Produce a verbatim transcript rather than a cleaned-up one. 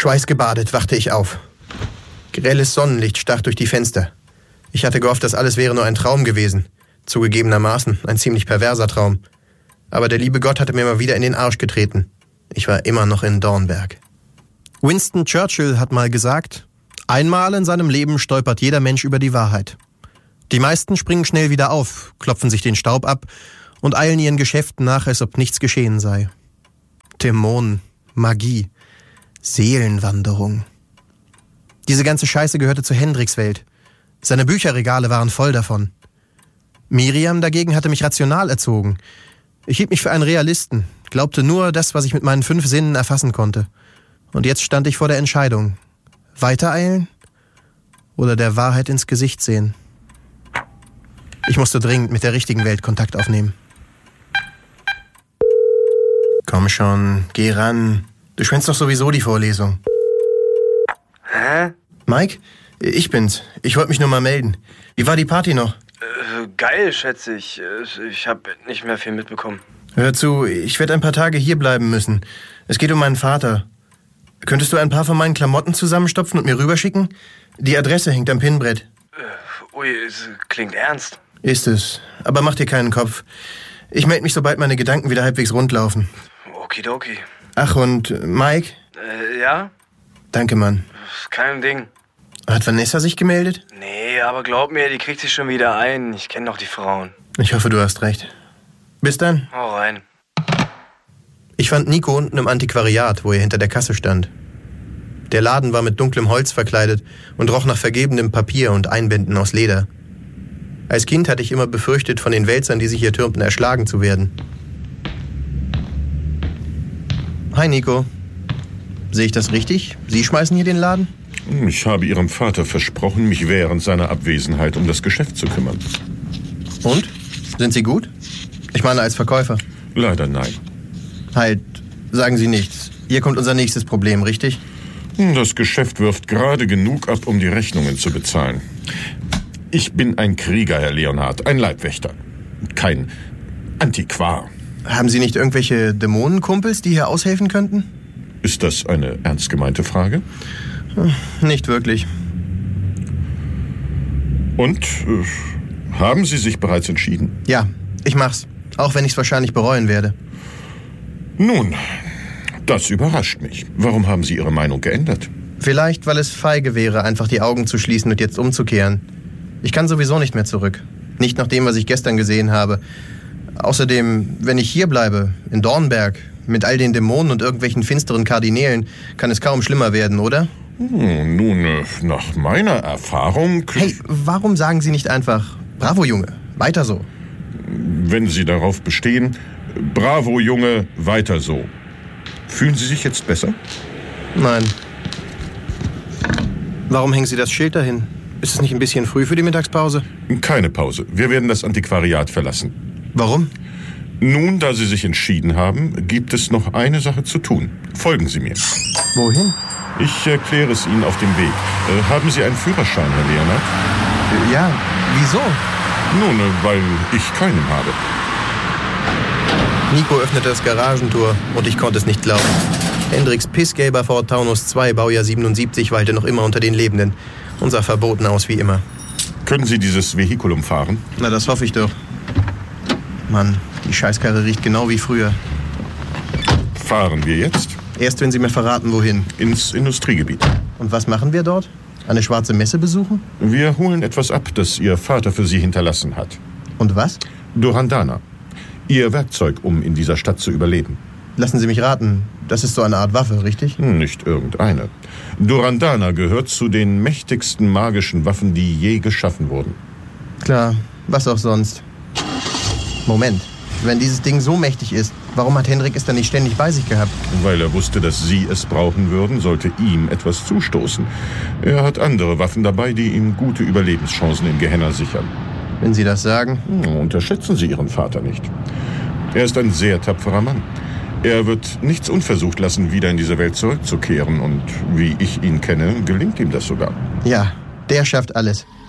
Schweißgebadet wachte ich auf. Grelles Sonnenlicht stach durch die Fenster. Ich hatte gehofft, das alles wäre nur ein Traum gewesen. Zugegebenermaßen ein ziemlich perverser Traum. Aber der liebe Gott hatte mir mal wieder in den Arsch getreten. Ich war immer noch in Dornberg. Winston Churchill hat mal gesagt, einmal in seinem Leben stolpert jeder Mensch über die Wahrheit. Die meisten springen schnell wieder auf, klopfen sich den Staub ab und eilen ihren Geschäften nach, als ob nichts geschehen sei. Dämonen, Magie, Seelenwanderung. Diese ganze Scheiße gehörte zu Hendriks Welt. Seine Bücherregale waren voll davon. Miriam dagegen hatte mich rational erzogen. Ich hielt mich für einen Realisten, glaubte nur das, was ich mit meinen fünf Sinnen erfassen konnte. Und jetzt stand ich vor der Entscheidung. Weitereilen oder der Wahrheit ins Gesicht sehen? Ich musste dringend mit der richtigen Welt Kontakt aufnehmen. Komm schon, geh ran. Du schwänzt doch sowieso die Vorlesung. Hä? Mike? Ich bin's. Ich wollte mich nur mal melden. Wie war die Party noch? Äh, geil, schätze ich. Ich habe nicht mehr viel mitbekommen. Hör zu, ich werde ein paar Tage hier bleiben müssen. Es geht um meinen Vater. Könntest du ein paar von meinen Klamotten zusammenstopfen und mir rüberschicken? Die Adresse hängt am Pinnbrett. Äh, ui, es klingt ernst. Ist es. Aber mach dir keinen Kopf. Ich melde mich, sobald meine Gedanken wieder halbwegs rund laufen. Okidoki. Ach, und Mike? Äh, ja? Danke, Mann. Kein Ding. Hat Vanessa sich gemeldet? Nee, aber glaub mir, die kriegt sich schon wieder ein. Ich kenne doch die Frauen. Ich hoffe, du hast recht. Bis dann. Hau rein. Ich fand Nico unten im Antiquariat, wo er hinter der Kasse stand. Der Laden war mit dunklem Holz verkleidet und roch nach vergebenem Papier und Einbänden aus Leder. Als Kind hatte ich immer befürchtet, von den Wälzern, die sich hier türmten, erschlagen zu werden. Hi, Nico. Sehe ich das richtig? Sie schmeißen hier den Laden? Ich habe Ihrem Vater versprochen, mich während seiner Abwesenheit um das Geschäft zu kümmern. Und? Sind Sie gut? Ich meine als Verkäufer. Leider nein. Halt, sagen Sie nichts. Hier kommt unser nächstes Problem, richtig? Das Geschäft wirft gerade genug ab, um die Rechnungen zu bezahlen. Ich bin ein Krieger, Herr Leonhard, ein Leibwächter. Kein Antiquar. Haben Sie nicht irgendwelche Dämonenkumpels, die hier aushelfen könnten? Ist das eine ernst gemeinte Frage? Nicht wirklich. Und, äh, haben Sie sich bereits entschieden? Ja, ich mach's. Auch wenn ich's wahrscheinlich bereuen werde. Nun, das überrascht mich. Warum haben Sie Ihre Meinung geändert? Vielleicht, weil es feige wäre, einfach die Augen zu schließen und jetzt umzukehren. Ich kann sowieso nicht mehr zurück. Nicht nach dem, was ich gestern gesehen habe. Außerdem, wenn ich hier bleibe, in Dornberg, mit all den Dämonen und irgendwelchen finsteren Kardinälen, kann es kaum schlimmer werden, oder? Hm, nun, äh, nach meiner Erfahrung... Hey, warum sagen Sie nicht einfach, bravo Junge, weiter so? Wenn Sie darauf bestehen, bravo Junge, weiter so. Fühlen Sie sich jetzt besser? Nein. Warum hängen Sie das Schild dahin? Ist es nicht ein bisschen früh für die Mittagspause? Keine Pause. Wir werden das Antiquariat verlassen. Warum? Nun, da Sie sich entschieden haben, gibt es noch eine Sache zu tun. Folgen Sie mir. Wohin? Ich erkläre es Ihnen auf dem Weg. Äh, haben Sie einen Führerschein, Herr Leonhard? Ja, wieso? Nun, äh, weil ich keinen habe. Nico öffnete das Garagentor und ich konnte es nicht glauben. Hendriks pissgelber Ford Taunus zwei, Baujahr siebenundsiebzig, weilte noch immer unter den Lebenden und sah verboten aus wie immer. Können Sie dieses Vehikulum fahren? Na, das hoffe ich doch. Mann, die Scheißkarre riecht genau wie früher. Fahren wir jetzt? Erst, wenn Sie mir verraten, wohin. Ins Industriegebiet. Und was machen wir dort? Eine schwarze Messe besuchen? Wir holen etwas ab, das Ihr Vater für Sie hinterlassen hat. Und was? Durandana. Ihr Werkzeug, um in dieser Stadt zu überleben. Lassen Sie mich raten, das ist so eine Art Waffe, richtig? Nicht irgendeine. Durandana gehört zu den mächtigsten magischen Waffen, die je geschaffen wurden. Klar, was auch sonst. Moment, wenn dieses Ding so mächtig ist, warum hat Hendrik es dann nicht ständig bei sich gehabt? Weil er wusste, dass Sie es brauchen würden, sollte ihm etwas zustoßen. Er hat andere Waffen dabei, die ihm gute Überlebenschancen im Gehenna sichern. Wenn Sie das sagen. Unterschätzen Sie Ihren Vater nicht. Er ist ein sehr tapferer Mann. Er wird nichts unversucht lassen, wieder in diese Welt zurückzukehren. Und wie ich ihn kenne, gelingt ihm das sogar. Ja, der schafft alles.